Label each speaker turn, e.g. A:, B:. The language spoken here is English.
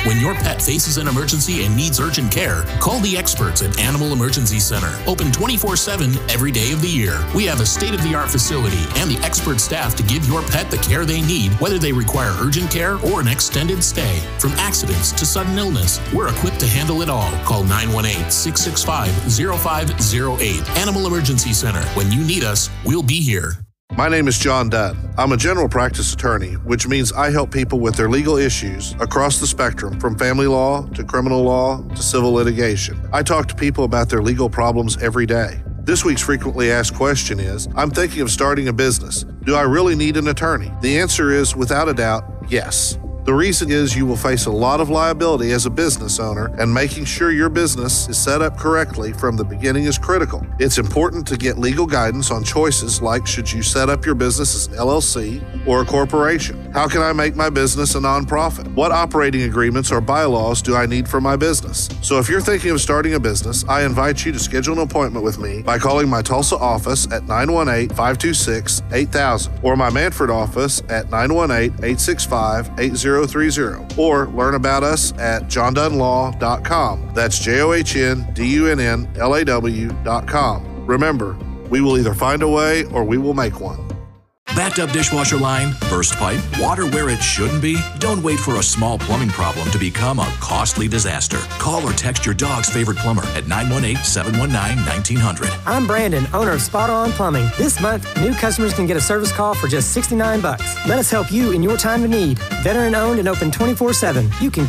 A: When your pet faces an emergency and needs urgent care, call the experts at Animal Emergency Center. Open 24/7 every day of the year. We have a state-of-the-art facility and the expert staff to give your pet the care they need, whether they require urgent care or an extended stay. From accidents to sudden illness, we're equipped to handle it all. Call 918-665-0508. Animal Emergency Center. When you need us, we'll be here.
B: My name is John Dunn. I'm a general practice attorney, which means I help people with their legal issues across the spectrum, from family law to criminal law to civil litigation. I talk to people about their legal problems every day. This week's frequently asked question is, I'm thinking of starting a business. Do I really need an attorney? The answer is, without a doubt, yes. The reason is you will face a lot of liability as a business owner, and making sure your business is set up correctly from the beginning is critical. It's important to get legal guidance on choices like, should you set up your business as an LLC or a corporation? How can I make my business a nonprofit? What operating agreements or bylaws do I need for my business? So if you're thinking of starting a business, I invite you to schedule an appointment with me by calling my Tulsa office at 918-526-8000 or my Manford office at 918-865-8030, or learn about us at johndunlaw.com. That's JOHNDUNNLAW.com. Remember, we will either find a way or we will make one.
C: Backed up dishwasher line, burst pipe, water where it shouldn't be? Don't wait for a small plumbing problem to become a costly disaster. Call or text your dog's favorite plumber at 918-719-1900.
D: I'm Brandon, owner of Spot On Plumbing. This month, new customers can get a service call for just $69. Let us help you in your time of need. Veteran owned and open 24/7. You can